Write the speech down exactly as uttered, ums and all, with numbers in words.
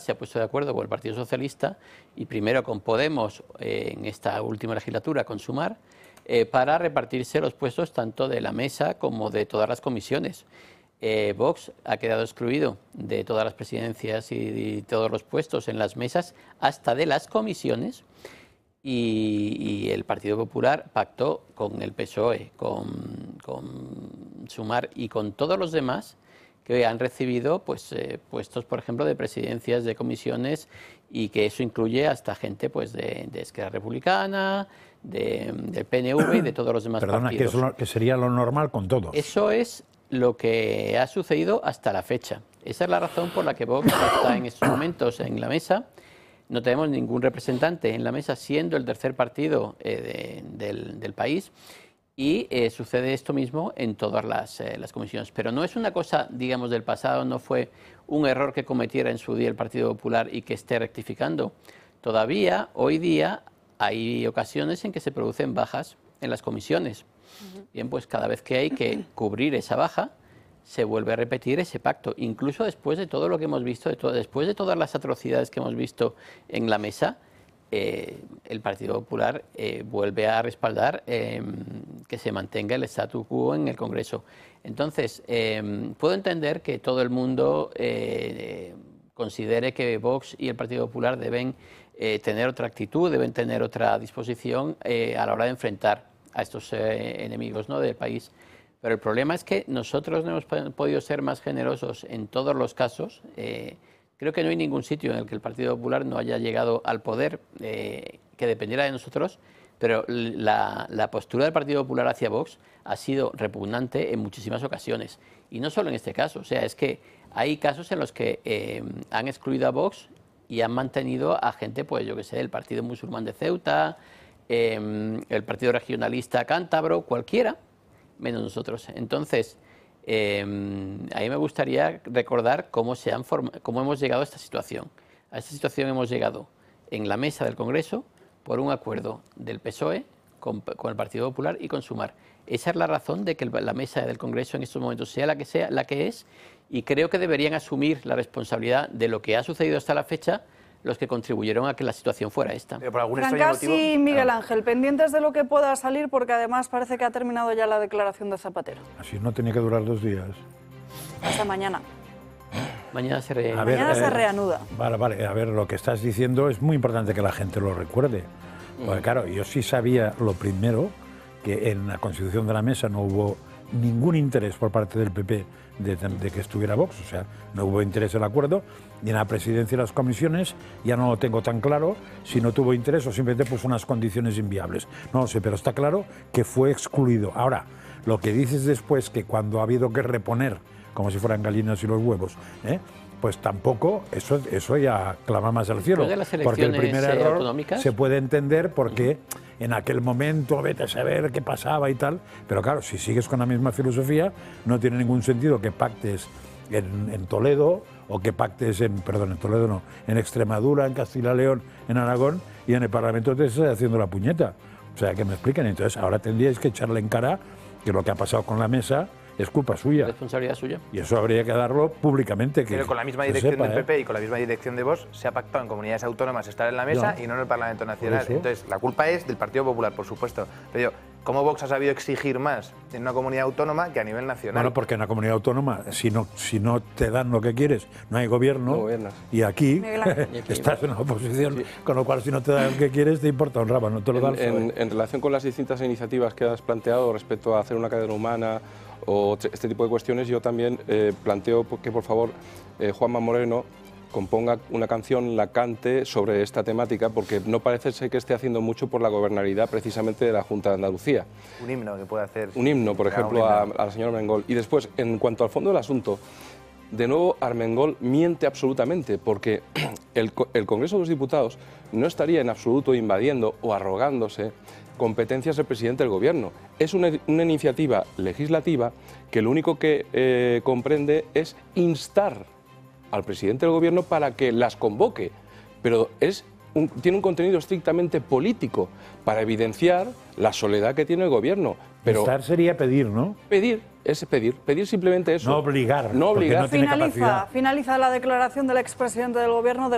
se ha puesto de acuerdo con el Partido Socialista y primero con Podemos eh, en esta última legislatura, con Sumar, eh, para repartirse los puestos tanto de la mesa como de todas las comisiones. Eh, Vox ha quedado excluido de todas las presidencias y de todos los puestos en las mesas, hasta de las comisiones, y, y el Partido Popular pactó con el P S O E, con, con Sumar y con todos los demás que han recibido pues, eh, puestos, por ejemplo, de presidencias de comisiones, y que eso incluye hasta gente pues, de, de Esquerra Republicana, de, del P N V y de todos los demás Perdona, partidos. Perdona, que sería lo normal con todos. Eso es lo que ha sucedido hasta la fecha. Esa es la razón por la que Vox está en estos momentos en la mesa. No tenemos ningún representante en la mesa, siendo el tercer partido eh, de, del, del país, y eh, sucede esto mismo en todas las, eh, las comisiones. Pero no es una cosa, digamos, del pasado, no fue un error que cometiera en su día el Partido Popular y que esté rectificando. Todavía, hoy día, hay ocasiones en que se producen bajas en las comisiones. Bien, pues cada vez que hay que cubrir esa baja, se vuelve a repetir ese pacto, incluso después de todo lo que hemos visto, de todo, después de todas las atrocidades que hemos visto en la mesa, eh, el Partido Popular eh, vuelve a respaldar eh, que se mantenga el statu quo en el Congreso. Entonces, eh, puedo entender que todo el mundo eh, considere que Vox y el Partido Popular deben eh, tener otra actitud, deben tener otra disposición eh, a la hora de enfrentar a estos eh, enemigos, ¿no?, del país. Pero el problema es que nosotros no hemos podido ser más generosos en todos los casos. Eh, creo que no hay ningún sitio en el que el Partido Popular no haya llegado al poder eh, que dependiera de nosotros, pero la, la postura del Partido Popular hacia Vox ha sido repugnante en muchísimas ocasiones. Y no solo en este caso, o sea, es que hay casos en los que eh, han excluido a Vox y han mantenido a gente, pues yo qué sé, el Partido Musulmán de Ceuta, eh, el Partido Regionalista Cántabro, cualquiera, menos nosotros. Entonces, eh, a mí me gustaría recordar cómo, se han cómo hemos llegado a esta situación. A esta situación hemos llegado en la mesa del Congreso por un acuerdo del P S O E con, con el Partido Popular y con Sumar. Esa es la razón de que la mesa del Congreso en estos momentos sea la que sea, la que es, y creo que deberían asumir la responsabilidad de lo que ha sucedido hasta la fecha los que contribuyeron a que la situación fuera esta. Por algún Francas y Miguel Ángel, pendientes de lo que pueda salir, porque además parece que ha terminado ya la declaración de Zapatero. Así no tenía que durar dos días. Hasta mañana. Mañana se, re... mañana ver, se eh, reanuda. Vale, vale, a ver, lo que estás diciendo es muy importante que la gente lo recuerde. Porque claro, yo sí sabía lo primero, que en la constitución de la mesa no hubo ningún interés por parte del P P de, de que estuviera Vox, o sea, no hubo interés en el acuerdo, y en la presidencia de las comisiones ya no lo tengo tan claro si no tuvo interés o simplemente puso unas condiciones inviables. No lo sé, pero está claro que fue excluido. Ahora, lo que dices después, que cuando ha habido que reponer, como si fueran gallinas y los huevos, ¿eh? pues tampoco, eso, eso ya clama más al cielo, porque el primer error autonómicas se puede entender porque uh-huh. en aquel momento vete a saber qué pasaba y tal, pero claro, si sigues con la misma filosofía no tiene ningún sentido que pactes en, en Toledo o que pactes en, perdón, en Toledo no, en Extremadura, en Castilla y León, en Aragón, y en el Parlamento te estés haciendo la puñeta. O sea, que me expliquen. Entonces ahora tendríais que echarle en cara que lo que ha pasado con la mesa es culpa suya. Responsabilidad suya. Y eso habría que darlo públicamente. Que, Pero con la misma dirección sepa, del P P ¿eh? y con la misma dirección de Vox se ha pactado en comunidades autónomas estar en la mesa no. y no en el Parlamento Nacional. Entonces, la culpa es del Partido Popular, por supuesto. Pero yo, ¿cómo Vox ha sabido exigir más en una comunidad autónoma que a nivel nacional? Bueno, porque en la comunidad autónoma, si no, si no te dan lo que quieres, no hay gobierno. No gobiernas. Y aquí estás en la oposición, sí. con lo cual si no te dan lo que quieres, te importa un rábano, no te lo dan. En, en, en relación con las distintas iniciativas que has planteado respecto a hacer una cadena humana o este tipo de cuestiones, yo también eh, planteo que por favor eh, Juanma Moreno componga una canción, la cante sobre esta temática, porque no parece ser que esté haciendo mucho por la gobernabilidad precisamente de la Junta de Andalucía. Un himno que puede hacer. Un himno, por ejemplo, a, a la señora Armengol. Y después, en cuanto al fondo del asunto, de nuevo Armengol miente absolutamente, porque el, el Congreso de los Diputados no estaría en absoluto invadiendo o arrogándose competencias del presidente del Gobierno. Es una, una iniciativa legislativa que lo único que eh, comprende es instar al presidente del Gobierno para que las convoque, pero es un, tiene un contenido estrictamente político para evidenciar la soledad que tiene el Gobierno. Pero instar sería pedir, ¿no? Pedir, es pedir, pedir simplemente eso. No obligar. No obligar. No tiene finaliza, capacidad. finaliza la declaración del expresidente del Gobierno de